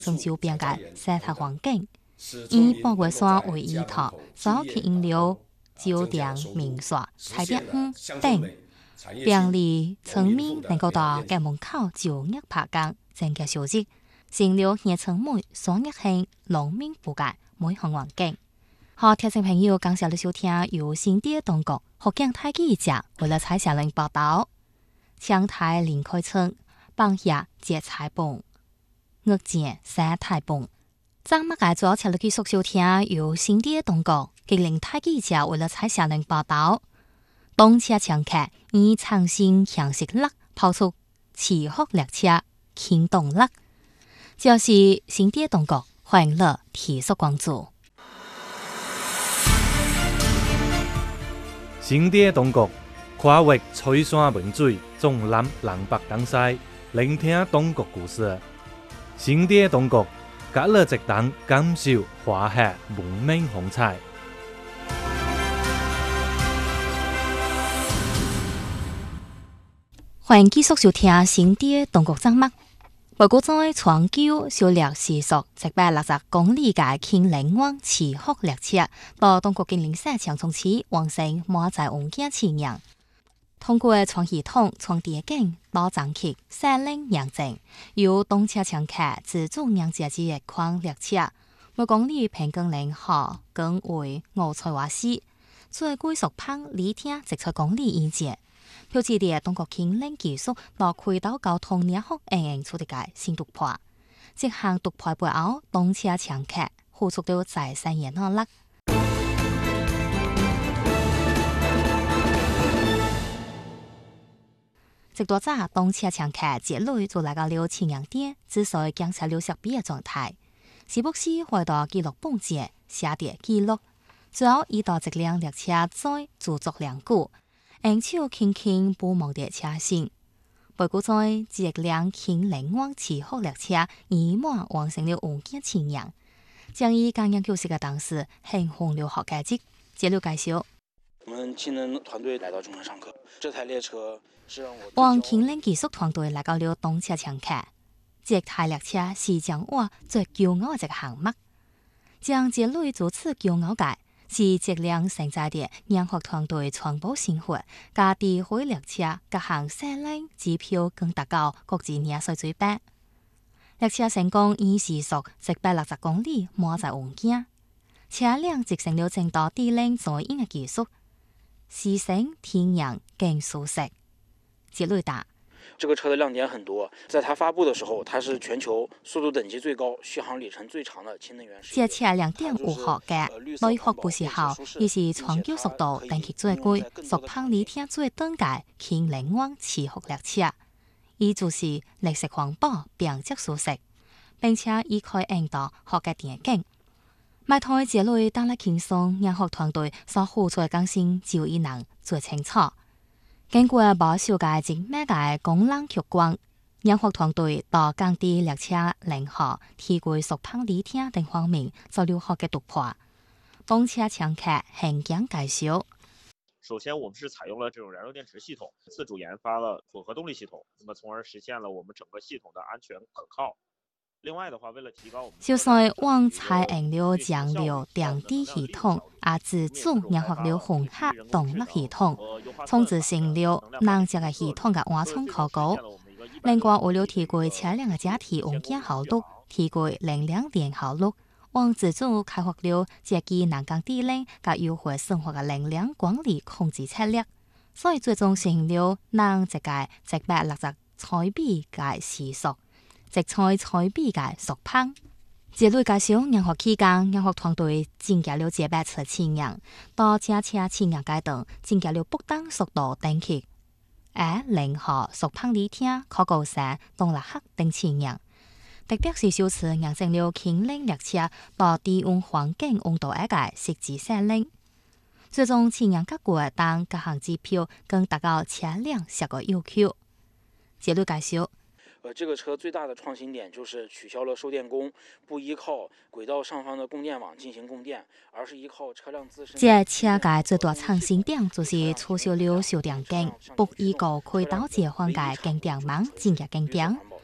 从周边嘅生态环境，以宝贵山为依托，所吸引了酒店、民宿、菜店等，便利村民能够到家门口就业拍工，增加收入，成了县城内商业性农民户嘅每项环境。好，听众朋友，感谢你收听由新店当局福建台记者为了采小人报道。强台林开村帮下节菜饭，屋前生态饭。张乜嘅主要请你继续收听由新店当局吉林台记者为了采小人报道。动车乘客以创新形式力跑出磁浮列车轻动力，就是新店当局欢迎你提出关注。 新店当局跨越翠山文水，纵南南北东西，聆听当局故事。新店当局甲你一同感受华夏文明风采。 欢迎继续收听新店当局节目。不过在长久修略时速160公里嘅轻灵湾磁浮列车，到当局金陵市长冲市完成满载物件试验。通过全系统从地景到站区设领验证，由动车乘客自主验证之一款列车，每公里平均零耗更为5.4，最贵速棒里程17公里以前。标志着当局轻领技术到轨道交通领域出的嘅新突破。这项突破背後，動車乘客付出了再生嘅努力。直到早，動車乘客接累就來到了前陽點，只需檢查了設備嘅狀態。時不時回到記錄本節寫啲記錄，最後遇到一輛列車在駐足良久。用手輕輕撫摸着車身，不過在這輛輕靈灣磁浮列車已滿完成了物件試驗，將以感染休息的當時很紅了學階級。接了介紹。 我們氫能團隊來到中山上課，這台列車是讓我往氫能技術團隊來到了動車乘客，這台列車是將我最驕傲的一個項目，將這類如此驕傲嘅。是質量承載的研學團隊傳播生活，加地火列車各項設領指標更達到國際年水水平。列車成功以時速160公里滿載物件，車輛集成了正道地領載運嘅技術，時升天然更舒適。傑雷達。 這個車的亮點很多，在它發布的時候，它是全球速度等級最高、續航里程最長的氫能源。 這車亮點有學嘅，內發布時候，亦是全球速度等級最高、續航里程最短嘅氫能源磁浮列車。伊就是綠色環保、並且舒適，並且已可以應到學嘅電景。每台這類單嚟輕鬆，研學團隊所付出嘅更新就已能最清楚。經過保守嘅精密嘅功能曲光，研學團隊到降低列車零耗、提高續航里程等方面做了好嘅突破。動車乘客很講介紹。 首先，我們是採用了這種燃油電池系統，自主研發了混合動力系統，那麼從而實現了我們整個系統的安全可靠。另外的話，為了提高我們小帥往採用了醬料電地系統，也自主研發了混合動力系統，從而成了能這個系統嘅安全可靠。另外，為了提高車輛嘅整體運行效率，提高能量電效率，往自主開發了這機能降低能及優惠生活嘅能量管理控制策略，所以最終成了能這個160彩比嘅時速。直採採比嘅速棒，這類介紹研學期間，研學團隊增加了這班車試驗，到這車試驗階段增加了不等速度等級，而零耗速棒里程可高山動力學等試驗，特別是小次驗證了氫能列車到低溫環境溫度嘅實際設定，最終試驗結果當各項指標更達到車輛實個要求。這類介紹。 這個車最大的創新點就是取消了售電工，不依靠軌道上方的供電網進行供電，而是依靠車輛自身。 這車嘅最大創新點就是取消了售電工，不依靠軌道接放嘅供電網進行供電，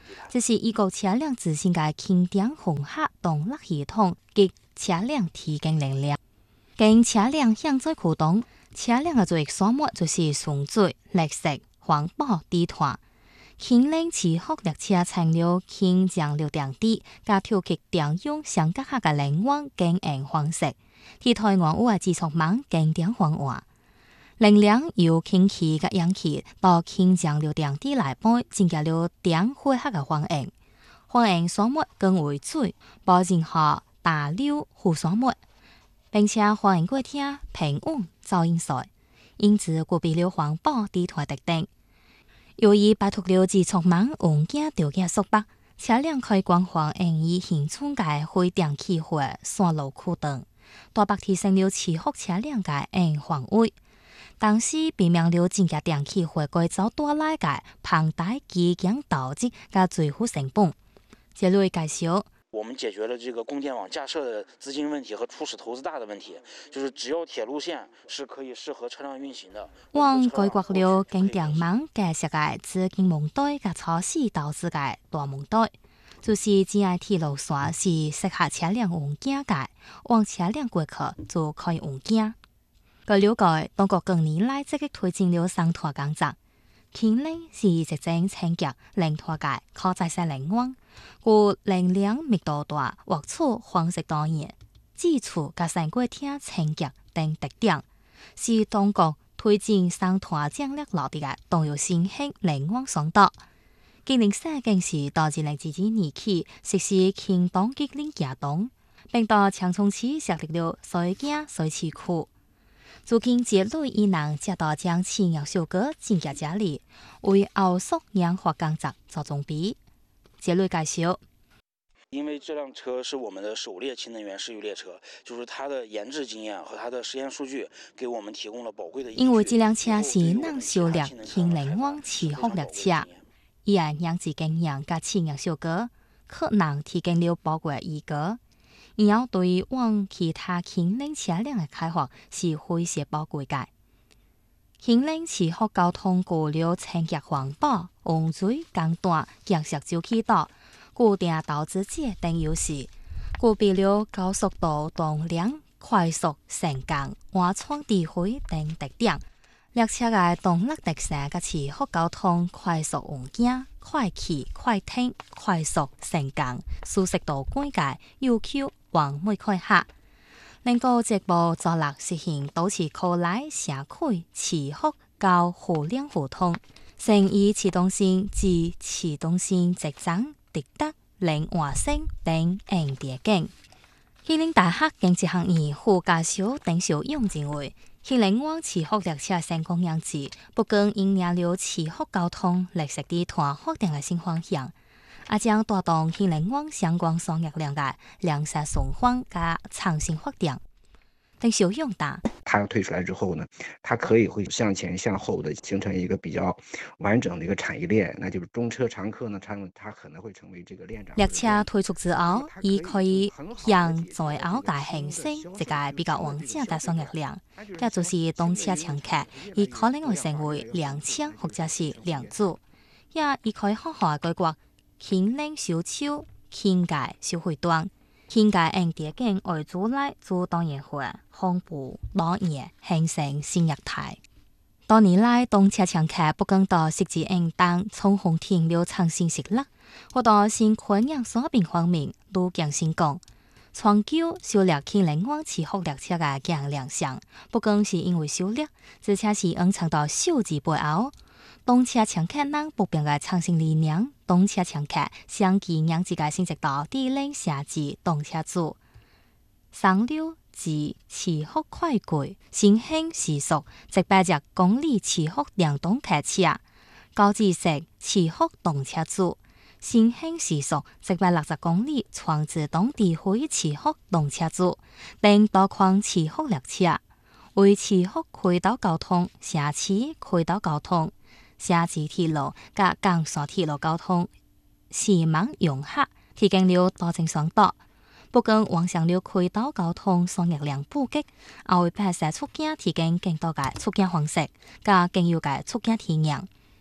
这是依国车辆自身嘅轻点红黑动力系统及车辆提供能量。經車輛向載驅動，車輛嘅作業項目就是純水、綠色、環保、低碳。氫能磁學列車參了氫漿流電池，加調節電用相結合嘅能源經營方式，替台灣有嘅自觸網經典方案。能量由氫氣嘅氧氣到氫漿流電池內背，增加了電匯合嘅反應。反應項目更為水，保證下大流互項目。並且反映過聽平穩噪音稅，因此具備了環保低碳特點。由於擺脫了自觸網環境條件束縛，車輛可以光滑容易形成嘅非電氣化線路區等，大大提升了磁學車輛嘅安全範圍，同時避免了增加電氣化改造帶來嘅龐大基建投資嘅最負成本。這類介紹。 我們解決了這個供電網架設的資金問題和初始投資大的問題，就是只要鐵路線是可以適合車輛運行的。 往改革了供電網架設嘅資金夢袋嘅初始投資嘅大夢袋，就是只係鐵路線是適合車輛運行嘅，往車輛過去就可以運行。據了解，當局近年來積極推進了生態工作。氫能是一種清潔、零碳嘅可再生能源，故能量密度大，獲取方式多元，基礎加上過聽清潔等特點，是當局推進生態戰略落地嘅重要新興能源商道。今年4更是到2022年起實施氫動激令解凍，並到長春市設立了水檢水池區。租金節類已能接到將氫燃燒哥進入家裡，為後續氧化工作做準備。節類介紹， 因為這輛車是我們的首列氫能源試運列車，就是它的研製經驗和它的實驗數據，給我們提供了寶貴的依據。 因為這輛車是能收錄氫能源磁學列車，以研製經驗加氫燃燒哥，可能提供了寶貴依據。然後對往其他氫能車輛嘅開發是非常寶貴嘅。氫能磁學交通具了清潔環保、溫水簡單、減速周期短、固定投資者等優勢，具備了高速度動量、快速成功、安全智慧等特點。列車嘅動力特性嘅磁學交通快速運行、快起、快停、快速成功、舒適度高嘅要求。往每開客，能夠逐步着力實現都市區內社區磁學交互聯互通，乘以啟動性及啟動性集中、直達、靈活性等硬條件。吉林大學經濟學院副教授鄧小勇認為，氫能源磁學列車成功樣子，不僅引領了磁學交通綠色低碳發展嘅新方向。也將帶動氫能源相關商業量嘅良性循環加創新發展。鄧小勇答： 它推出來之後呢，它可以會向前向後的形成一個比較完整的一個產業鏈，那就是中車常客呢，它可能會成為這個鏈長。 列車推出之後，亦可以向在後嘅形成一個比較完整嘅商業鏈，這就是動車常客，亦可能會成為兩車或者是兩組，亦可以好好規劃。氫能銷售、氫價消費端、氫價硬條件為主來主動研化、豐富多元，形成新業態。多年來，動車常客不僅到實際應當從紅天了創新實力，或到新昆陽所邊方面都更成功。長久收錄氫能源磁學列車嘅強亮相，不僅是因為收錄，而且是隱藏到數字背後。動車常客能不變嘅創新理念，動車常客相繼讓自己升級到低齡設計動車組，上流至磁學快軌、新興時速180公里磁學電動客車、高智式磁學動車組、新興時速160公里全自動智慧磁學動車組等多款磁學列車，為磁學軌道交通、城市軌道交通、城市鐵路甲江山鐵路交通時盲融合，提供了多種雙道，不僅完成了軌道交通商業量布局，也為拍攝出境提供更多嘅出境方式，甲更有嘅出境體驗。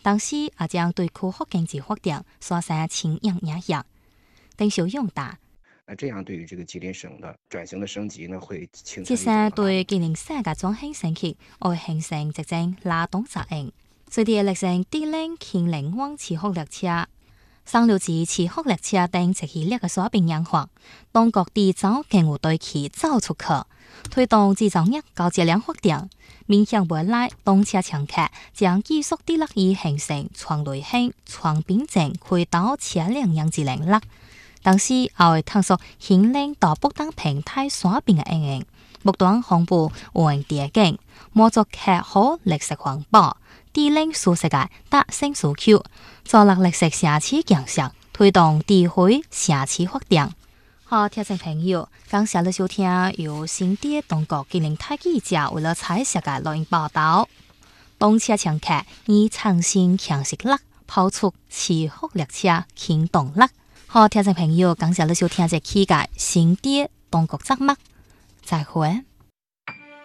当时也将对科学经济发展刷新新影响。邓小勇答。 这样对于这个吉林省的转型的升级呢，会形成即係對吉林省嘅轉型升級，會形成直正拉動作用。隨地歷成啲零輕靈往磁學列車、上流至磁學列車等一系列嘅所變影響，當各地早更有對其走出去，推動製造業高質量發展。面向未來，動車乘客將繼續地力以形成全類型、全邊境軌道車輛樣子能力。當時也會探索輕靈到不當平台所變嘅應用，不斷恐怖換地景，滿足客戶歷史環保、地靈舒適嘅達成訴求，助力歷史社區建設，推動地區社區發展。好，聽眾朋友，感謝你收聽由新店當局吉林台記者為了採攝嘅錄音報道。動車乘客以創新強勢力跑出磁學列車輕動力。好，聽眾朋友，感謝你收聽這期嘅新店當局節目，再會。